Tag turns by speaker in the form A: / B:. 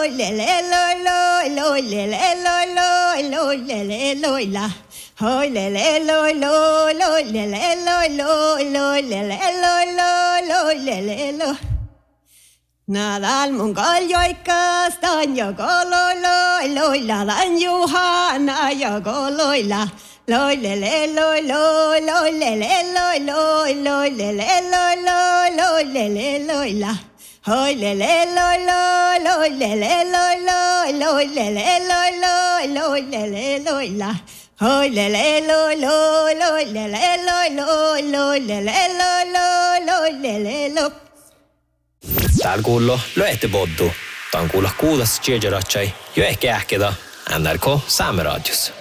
A: le le loi loi loi le le loi loi loi le le loi la. Hoi le le loi loi loi le le loi loi loi le le loi loi loi le le loi. Nadal Mongolia y castaña goloi loi loi la dan Johanna ya goloi la. Loi le le loi loi loi le le loi loi loi le le loi loi loi le le loi la. Hoi le le loi loi loi le le loi loi loi le le loi loi loi le le loi la. Hoi le le loi loi loi le le loi loi loi le le loi loi loi le le loi.
B: Täällä kuuluu Löhtipoddu. Tämän kuulla kuudas Tjejerotsai jo ehkä ähketä NRK Saameradios.